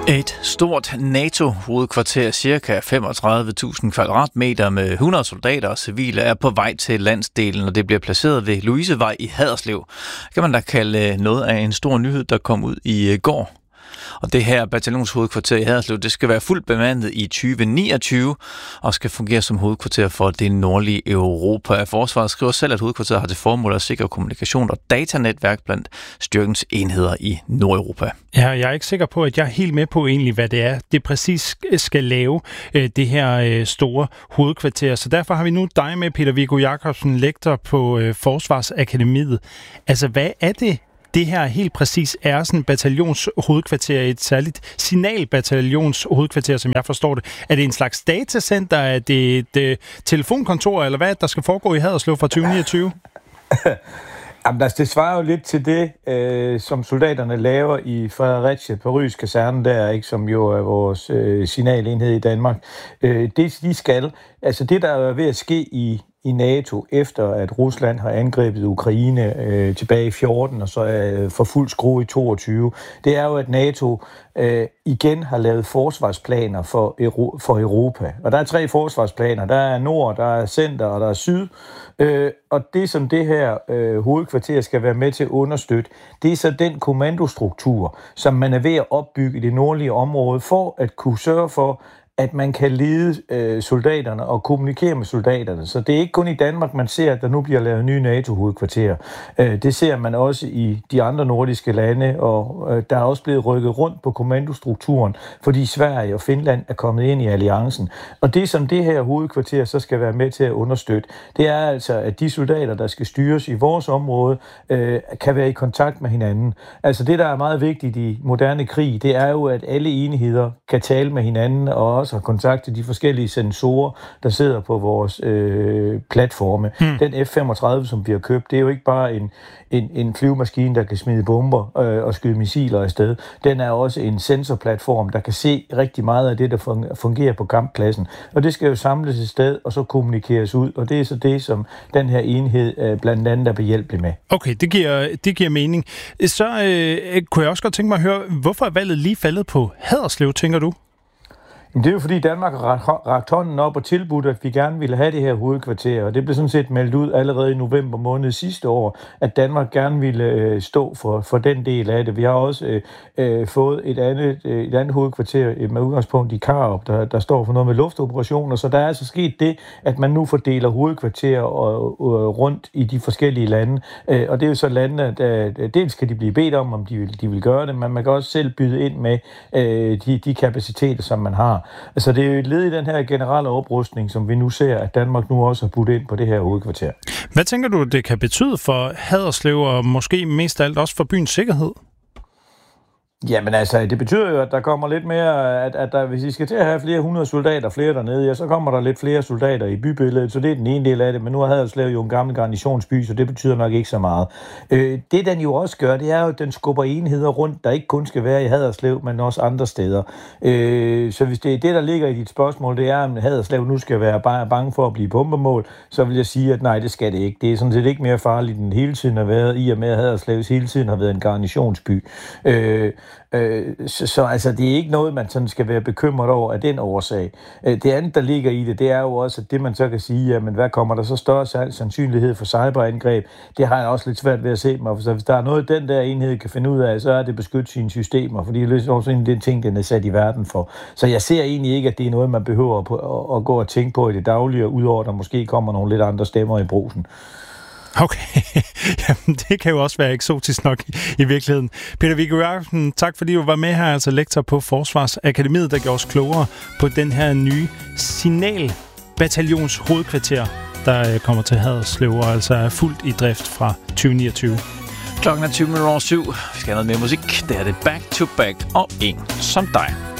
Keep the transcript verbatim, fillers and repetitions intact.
Et stort NATO-hovedkvarter, cirka femogtredive tusind kvadratmeter med hundrede soldater og civile, er på vej til landsdelen, og det bliver placeret ved Louisevej i Haderslev. Kan man da kalde noget af en stor nyhed, der kom ud i går. Og det her bataljonshovedkvarter i Haderslev, det skal være fuldt bemandet i tyve niogtyve og skal fungere som hovedkvarter for det nordlige Europa. Forsvaret skriver selv, at hovedkvarteret har til formål at sikre kommunikation og datanetværk blandt styrkens enheder i Nordeuropa. Ja, jeg er ikke sikker på, at jeg er helt med på egentlig, hvad det er, det præcis skal lave, det her store hovedkvarter. Så derfor har vi nu dig med, Peter Viggo Jacobsen, lektor på Forsvarsakademiet. Altså, hvad er det, det her helt præcis er sådan et bataljonshovedkvarter, et særligt signalbataljonshovedkvarter, som jeg forstår det? Er det en slags datacenter? Er det et, et telefonkontor, eller hvad der skal foregå i Haderslev fra tyve niogtyve? Jamen, altså, det svarer jo lidt til det, øh, som soldaterne laver i Fredericia, Paris kasernen der, ikke, som jo er vores øh, signalenhed i Danmark. Øh, det, de skal, altså det, der er ved at ske i i NATO, efter at Rusland har angrebet Ukraine øh, tilbage i fjorten, og så øh, for fuld skrue i toogtyve, det er jo, at NATO øh, igen har lavet forsvarsplaner for, Euro- for Europa. Og der er tre forsvarsplaner. Der er nord, der er center, og der er syd. Øh, og det, som det her øh, hovedkvarter skal være med til at understøtte, det er så den kommandostruktur, som man er ved at opbygge i det nordlige område, for at kunne sørge for, at man kan lede øh, soldaterne og kommunikere med soldaterne. Så det er ikke kun i Danmark, man ser, at der nu bliver lavet nye NATO-hovedkvarterer. Øh, det ser man også i de andre nordiske lande, og øh, der er også blevet rykket rundt på kommandostrukturen, fordi Sverige og Finland er kommet ind i alliancen. Og det, som det her hovedkvarter så skal være med til at understøtte, det er altså, at de soldater, der skal styres i vores område, øh, kan være i kontakt med hinanden. Altså det, der er meget vigtigt i moderne krig, det er jo, at alle enheder kan tale med hinanden, og også har kontakt til de forskellige sensorer, der sidder på vores øh, platforme. Hmm. Den F femogtredive, som vi har købt, det er jo ikke bare en, en, en flyvemaskine, der kan smide bomber øh, og skyde missiler afsted. Den er også en sensorplatform, der kan se rigtig meget af det, der fungerer på kamppladsen. Og det skal jo samles et sted, og så kommunikeres ud. Og det er så det, som den her enhed øh, blandt andet er behjælpelig med. Okay, det giver, det giver mening. Så øh, kunne jeg også godt tænke mig at høre, hvorfor er valget lige faldet på Haderslev, tænker du? Det er jo fordi Danmark har rakt hånden op og tilbudt, at vi gerne ville have det her hovedkvarter, og det blev sådan set meldt ud allerede i november måned sidste år, at Danmark gerne ville øh, stå for, for den del af det. Vi har også øh, øh, fået et andet, øh, et andet hovedkvarter med udgangspunkt i Karup, der, der står for noget med luftoperationer, så der er altså sket det, at man nu fordeler hovedkvarterer og, og, rundt i de forskellige lande, øh, og det er jo så landene, der dels kan de blive bedt om, om de vil, de vil gøre det, men man kan også selv byde ind med øh, de, de kapaciteter, som man har. Altså det er jo et led i den her generelle oprustning, som vi nu ser, at Danmark nu også har budt ind på det her hovedkvarter. Hvad tænker du, det kan betyde for Haderslev og måske mest af alt også for byens sikkerhed? Jamen altså, det betyder jo, at der kommer lidt mere, at, at der, hvis I skal til at have flere hundrede soldater, flere dernede, ja, så kommer der lidt flere soldater i bybilledet, så det er den ene del af det, men nu har Haderslev jo en gammel garnisonsby, så det betyder nok ikke så meget. Øh, det den jo også gør, det er jo, at den skubber enheder rundt, der ikke kun skal være i Haderslev, men også andre steder. Øh, så hvis det er det, der ligger i dit spørgsmål, det er, at Haderslev nu skal være bare bange for at blive bombemål, så vil jeg sige, at nej, det skal det ikke. Det er sådan set ikke mere farligt, end hele tiden har været, i og med at Haderslev hele tiden har været en garnisonsby. Øh, Så, så altså, det er ikke noget, man sådan skal være bekymret over af den årsag. Det andet, der ligger i det, det er jo også, at det man så kan sige, jamen hvad kommer der så større sandsynlighed for cyberangreb? Det har jeg også lidt svært ved at se mig. Så hvis der er noget, den der enhed kan finde ud af, så er det beskytte sine systemer, fordi det er også en af de ting, den er sat i verden for. Så jeg ser egentlig ikke, at det er noget, man behøver at, at, at gå og tænke på i det daglige, udover at der måske kommer nogle lidt andre stemmer i brusen. Okay, jamen det kan jo også være eksotisk nok i virkeligheden. Peter Viggo Jacobsen, tak fordi du var med her, altså lektor på Forsvarsakademiet, der gjorde os klogere på den her nye signalbataljons hovedkvarter, der kommer til Haderslev og altså er fuldt i drift fra tyve niogtyve. Klokken er tyve minutter over syv. Vi skal have noget mere musik. Det er det Back to Back og En som dig.